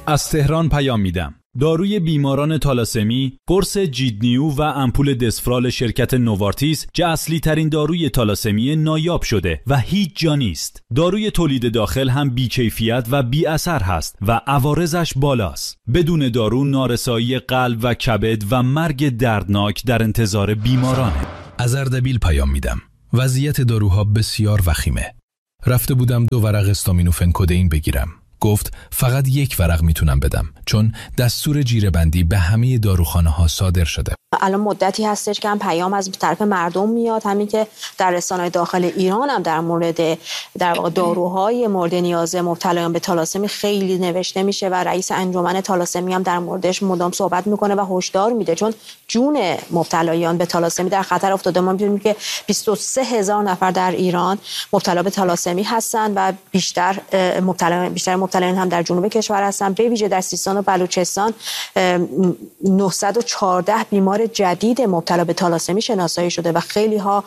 از تهران پیام میدم. داروی بیماران تالاسمی، قرص جیدنیو و امپول دسفرال شرکت نوارتیس که اصلی ترین داروی تالاسمی نایاب شده و هیچ جا نیست. داروی تولید داخل هم بی‌کیفیت و بی اثر هست و عوارضش بالاست. بدون دارو نارسایی قلب و کبد و مرگ دردناک در انتظار بیمارانه. از اردبیل پیام میدم. وضعیت داروها بسیار وخیمه. رفته بودم 2 ورق استامینوفن کدئین بگیرم. گفت فقط 1 ورق میتونم بدم چون دستور جیره‌بندی به همه داروخانه‌ها صادر شده. الان مدتی هستش که هم پیام از طرف مردم میاد، همین که در رسانه‌های داخل ایران هم در مورد در واقع داروهای مورد نیاز مبتلایان به تالاسمی خیلی نوشته میشه و رئیس انجمن تالاسمی هم در موردش مدام صحبت میکنه و هشدار میده، چون جون مبتلایان به تالاسمی در خطر افتاده. ما میدونیم که 23,000 نفر در ایران مبتلا به تالاسمی هستند و بیشتر مبتلایان هم در جنوب کشور هستن. به ویژه در سیستان و بلوچستان 914 بیمار جدید مبتلا به تالاسمی شناسایی شده و خیلی ها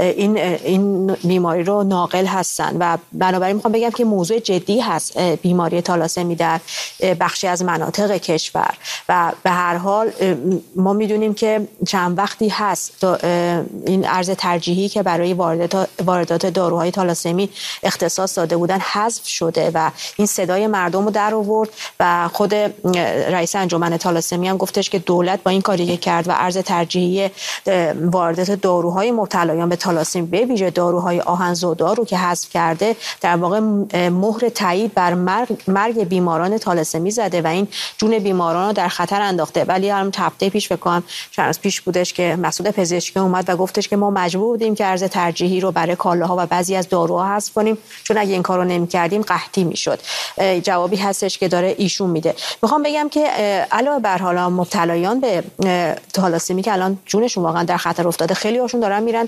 این بیماری رو ناقل هستن و بنابراین میخوام بگم که موضوع جدی هست بیماری تالاسمی در بخشی از مناطق کشور و به هر حال ما میدونیم که چند وقتی هست این ارز ترجیحی که برای واردات داروهای تالاسمی اختصاص داده بودن حذف شده و این صدای مردم رو در آورد و خود رئیس انجمن تالاسمی هم گفتش که دولت با این کاری که کرد و ارز ترجیحی واردات داروهای مبتلایان به تالاسمی به ویژه داروهای آهن‌زدا رو که حذف کرده، در واقع مهر تایید بر مرگ بیماران تالاسمی زده و این جون بیماران رو در خطر انداخته. ولی هم هفته پیش فکر کنم چند روز پیش بودش که مسئول پزشکی اومد و گفتش که ما مجبور بودیم که ارز ترجیحی رو برای کالاها و بعضی از داروها حذف کنیم چون اگه این کارو نمی‌کردیم قحطی میشد. جوابی هستش که داره ایشون میده. میخوام بگم که علاوه بر حالا مبتلایان به تالاسمی که الان جونشون واقعا در خطر افتاده، خیلی هاشون دارن میرن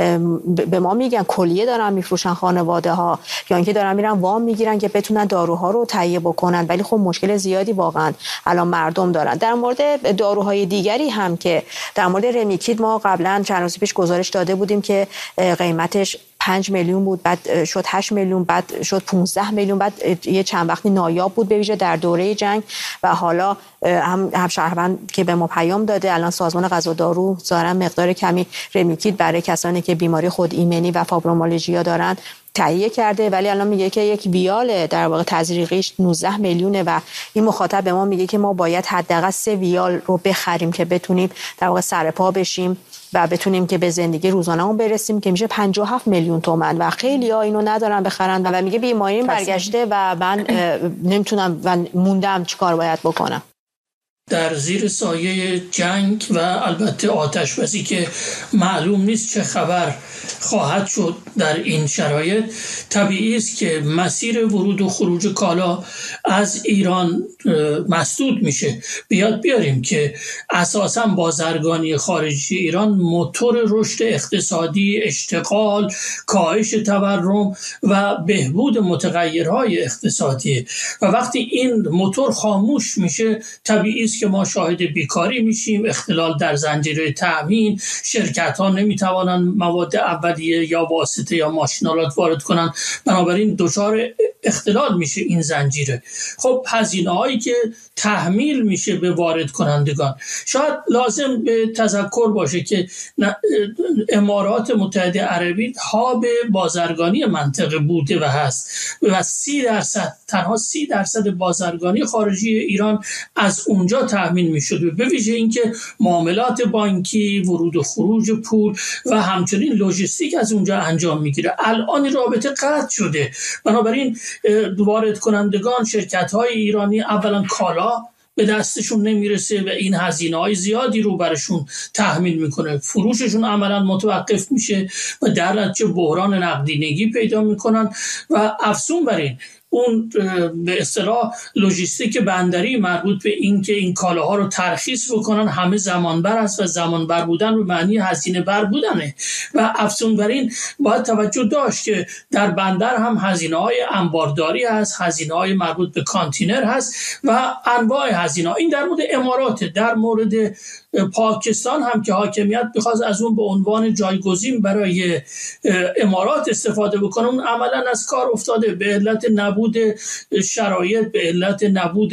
به ما میگن کلیه دارن میفروشن خانواده ها یا اینکه دارن میرن وام میگیرن که بتونن داروها رو تهیه بکنن، ولی خب مشکل زیادی واقعا الان مردم دارن. در مورد داروهای دیگری هم که در مورد رمیکید ما قبلا چند روز پیش گزارش داده بودیم که قیمتش 5 میلیون بود، بعد شد 8 میلیون، بعد شد 15 میلیون، بعد یه چند وقتی نایاب بود به ویژه در دوره جنگ و حالا هم شهروند که به ما پیام داده الان سازمان غذا و دارو ظاهرا مقدار کمی رمیکید برای کسانی که بیماری خود ایمنی و فایبرومیالژیا دارن تهیه کرده، ولی الان میگه که یک ویال در واقع تزریقیش 19 میلیونه و این مخاطب به ما میگه که ما باید حداقل 3 ویال رو بخریم که بتونیم در واقع سرپا بشیم و بتونیم که به زندگی روزانه‌مون برسیم که میشه 57 میلیون تومان و خیلی‌ها اینو ندارن بخرن و میگه بیماری برگشته و من نمیتونم و موندم چیکار باید بکنم. در زیر سایه جنگ و البته آتش‌بسی که معلوم نیست چه خبر خواهد شد در این شرایط، طبیعی است که مسیر ورود و خروج کالا از ایران مسدود میشه. بیاریم که اساساً بازرگانی خارجی ایران موتور رشد اقتصادی، اشتغال، کاهش تورم و بهبود متغیرهای اقتصادی و وقتی این موتور خاموش میشه طبیعی است که ما شاهد بیکاری میشیم، اختلال در زنجیره تامین، شرکت‌ها نمیتوانند مواد اولیه یا واسطه یا ماشینالات وارد کنن، بنابراین دچار اختلال میشه این زنجیره. خب هزینه‌هایی که تحمیل میشه به وارد کنندگان، شاید لازم به تذکر باشه که امارات متحده عربی هاب بازرگانی منطقه بوده و هست و 30% تنها 30% بازرگانی خارجی ایران از اونجا تامین میشده، به ویژه اینکه معاملات بانکی، ورود و خروج پول و همچنین لوجستیک از اونجا انجام میگیره. الان این رابطه قطع شده، بنابراین وارد کنندگان، شرکت‌های ایرانی اولا کالا به دستشون نمیرسه و این هزینه‌های زیادی رو برشون تحمیل میکنه، فروششون عملا متوقف میشه و در نتیجه بحران نقدینگی پیدا میکنن و افزون بر این اون به اصطلاح لوجستیک بندری مربوط به این که این کالاها رو ترخیص بکنن همه زمانبر است و زمانبر بودن به معنی هزینه بر بودنه و افزون بر این باید توجه داشت که در بندر هم هزینه‌های انبارداری هست، هزینه‌های مربوط به کانتینر هست و انواع هزینه‌ها. این در مورد امارات. در مورد پاکستان هم که حاکمیت بخواست از اون به عنوان جایگزین برای امارات استفاده بکنه، اون عملاً از کار افتاده به علت نبود نبود شرایط، به علت نبود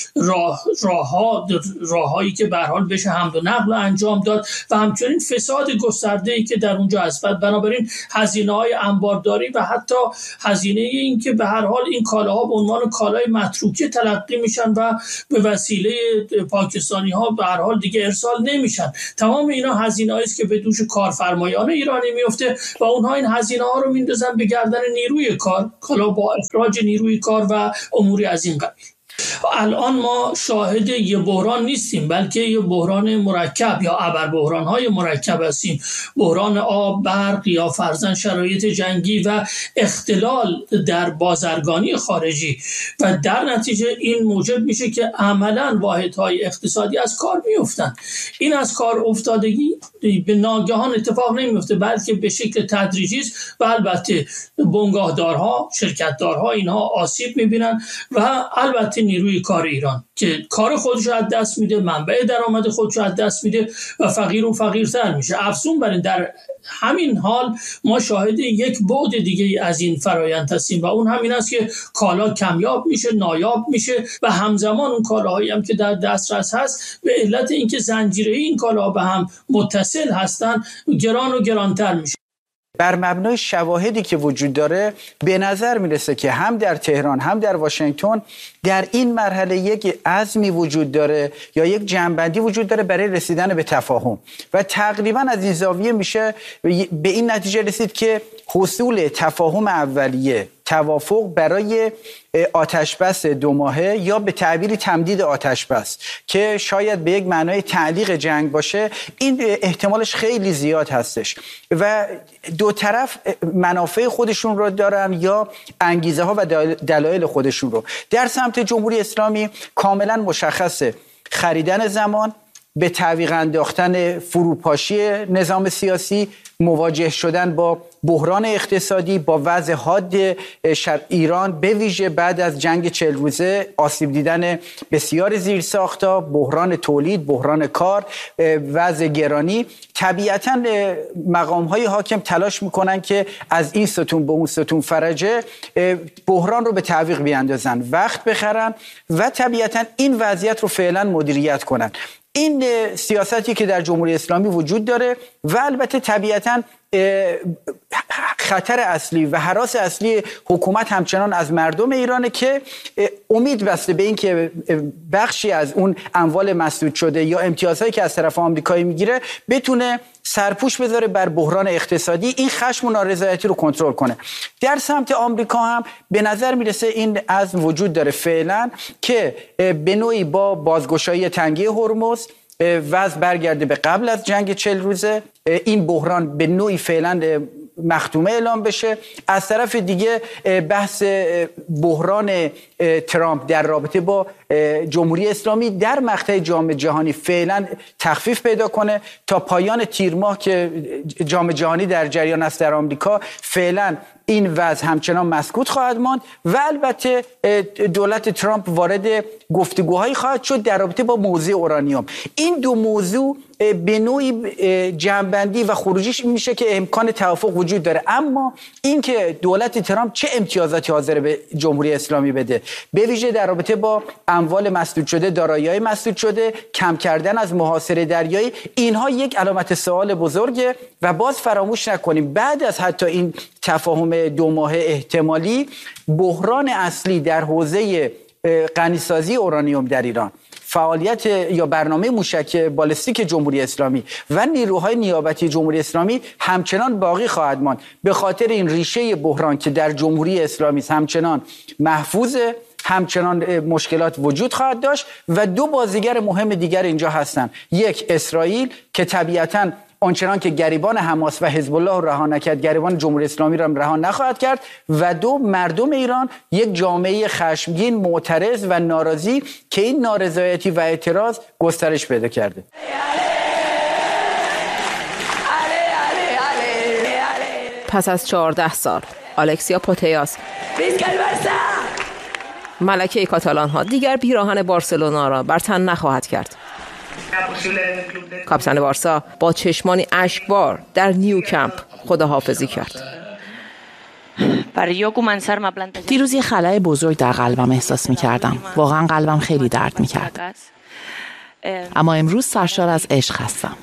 راههایی که به هر حال بشه حمل و نقل انجام داد و همچنین فساد گسترده‌ای که در اونجا هست. بنابراین هزینه‌های انبارداری و حتی هزینه این که به هر حال این کالاها به عنوان کالای متروکه تلقی میشن و به وسیله پاکستانی‌ها به هر حال دیگه ارسال نمیشن، تمام اینا هزینه‌ای است که به دوش کارفرمایان ایرانی میفته و اونها این هزینه‌ها رو میندازن به گردن نیروی کار، حالا با اخراج نیروی کار و اموری از این قبیل. الان ما شاهد یه بحران نیستیم، بلکه یه بحران مرکب یا ابر بحران‌های مرکب هستیم. بحران آب، برق یا فرضاً شرایط جنگی و اختلال در بازرگانی خارجی و در نتیجه این موجب میشه که عملاً واحدهای اقتصادی از کار میفتن. این از کار افتادگی به ناگهان اتفاق نمیفته، بلکه به شکل تدریجی است و البته بنگاهدارها، شرکتدارها اینها آسیب میبینن و البته نیروی کار ایران که کار خودش از دست میده، منبع درآمد خودش از دست میده و فقیر و فقیرتر میشه. افزون بر این در همین حال ما شاهد یک بعد دیگه از این فرایند هستیم و اون همین است که کالا کمیاب میشه، نایاب میشه و همزمان اون کالاهایی هم که در دسترس هست به علت اینکه زنجیره این کالاها به هم متصل هستن گران و گرانتر میشه. بر مبنای شواهدی که وجود داره به نظر میرسه که هم در تهران هم در واشنگتن در این مرحله یک عزمی وجود داره یا یک جنبندی وجود داره برای رسیدن به تفاهم و تقریبا از این زاویه میشه به این نتیجه رسید که حصول تفاهم اولیه، توافق برای آتشبس 2 ماهه یا به تعبیری تمدید آتشبس که شاید به یک معنای تعلیق جنگ باشه، این احتمالش خیلی زیاد هستش و دو طرف منافع خودشون رو دارن یا انگیزه ها و دلایل خودشون رو. در سمت جمهوری اسلامی کاملا مشخصه خریدن زمان، به تعویق انداختن فروپاشی نظام سیاسی، مواجه شدن با بحران اقتصادی، با وضع حاد ایران به ویژه بعد از جنگ 40 روزه، آسیب دیدن بسیار زیرساخت‌ها، بحران تولید، بحران کار، وضع گرانی. طبیعتاً مقام‌های حاکم تلاش می‌کنن که از این ستون به اون ستون فرجه بحران رو به تعویق بیاندازن، وقت بخرن و طبیعتاً این وضعیت رو فعلاً مدیریت کنن. این سیاستی که در جمهوری اسلامی وجود داره و البته طبیعتاً خطر اصلی و هراس اصلی حکومت همچنان از مردم ایرانه که امید بسته به این که بخشی از اون اموال مسدود شده یا امتیازهایی که از طرف آمریکایی میگیره بتونه سرپوش بذاره بر بحران اقتصادی، این خشم و نارضایتی رو کنترل کنه. در سمت آمریکا هم به نظر میرسه این عزم وجود داره فعلا که به نوعی با بازگشایی تنگه هرمز وضع برگرده به قبل از جنگ 40 روزه، این بحران به نوعی فعلا مختومه اعلام بشه. از طرف دیگه بحث بحران ترامپ در رابطه با جمهوری اسلامی در مقطع جام جهانی فعلا تخفیف پیدا کنه تا پایان تیر ماه که جام جهانی در جریان است در آمریکا. فعلا این وضع همچنان مسکوت خواهد ماند و البته دولت ترامپ وارد گفتگوهایی خواهد شد در رابطه با موضوع اورانیوم. این دو موضوع به نوعی جنبندی و خروجیش میشه که امکان توافق وجود داره، اما اینکه دولت ترامپ چه امتیازاتی حاضر به جمهوری اسلامی بده، به ویژه در رابطه با اموال مسدود شده، دارایی‌های مسدود شده، کم کردن از محاصره دریایی، اینها یک علامت سوال بزرگه و باز فراموش نکنیم بعد از حتی این تفاهم 2 ماهه احتمالی بحران اصلی در حوزه غنیسازی اورانیوم در ایران، فعالیت یا برنامه موشک بالستیک جمهوری اسلامی و نیروهای نیابتی جمهوری اسلامی همچنان باقی خواهد ماند. به خاطر این ریشه بحران که در جمهوری اسلامی همچنان محفوظه، همچنان مشکلات وجود خواهد داشت و 2 بازیگر مهم دیگر اینجا هستند. یک، اسرائیل که طبیعتاً آنچنان که گریبان حماس و حزب الله رها نکرد، گریبان جمهوری اسلامی را رها نخواهد کرد و 2، مردم ایران، یک جامعه خشمگین، معترض و ناراضی که این نارضایتی و اعتراض گسترش پیدا کرده. پس از 14 سال الکسیا پوتیاس ملکه کاتالان ها دیگر پیراهن بارسلونا را بر تن نخواهد کرد. کاپیتان بارسا با چشمانی اشکبار در نیو کمپ خداحافظی کرد. دیروز یه خلأ بزرگ در قلبم احساس می‌کردم. واقعا قلبم خیلی درد می‌کرد. اما امروز سرشار از عشق هستم.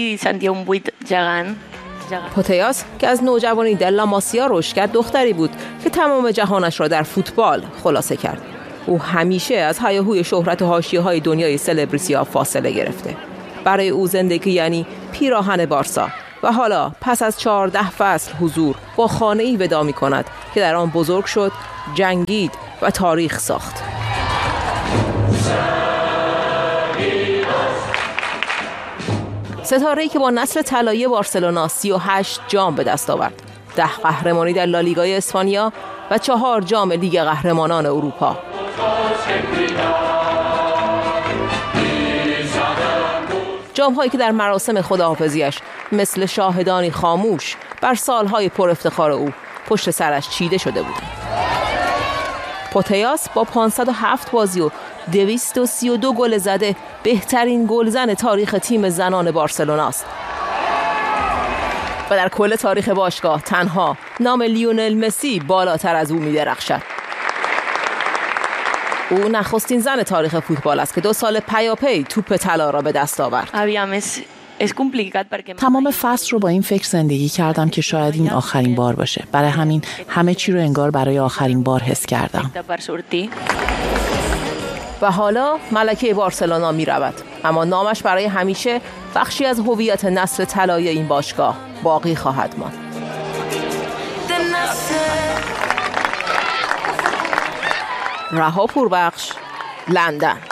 پوتیاس که از نوجوانی در لاماسیا رشد کرد دختری بود که تمام جهانش را در فوتبال خلاصه کرد. او همیشه از هیاهوی شهرت و حاشیه‌های دنیای سلبریتی‌ها فاصله گرفته. برای او زندگی یعنی پیراهن بارسا و حالا پس از 14 فصل حضور با خانه‌ای وداع می‌کند که در آن بزرگ شد، جنگید و تاریخ ساخت. ستاره‌ای که با نسل طلایی بارسلونا 38 جام به دست آورد، 10 قهرمانی در لالیگای اسپانیا و 4 جام لیگ قهرمانان اروپا. جام‌هایی که در مراسم خداحافظیش مثل شاهدانی خاموش بر سالهای پر افتخار او پشت سرش چیده شده بود. پوتیاس با 507 بازی و 232 گل زده بهترین گلزن تاریخ تیم زنان بارسلوناست و در کل تاریخ باشگاه تنها نام لیونل مسی بالاتر از او می‌درخشد. او نخستین زن تاریخ فوتبال است که 2 سال پیاپی توپ طلا را به دست آورد. تمام فصل رو با این فکر زندگی کردم که شاید این آخرین بار باشه. برای همین همه چی رو انگار برای آخرین بار حس کردم. و حالا ملکه بارسلونا می رود، اما نامش برای همیشه بخشی از هویت نسل طلایی این باشگاه باقی خواهد ماند. رها پوربخش، لندن.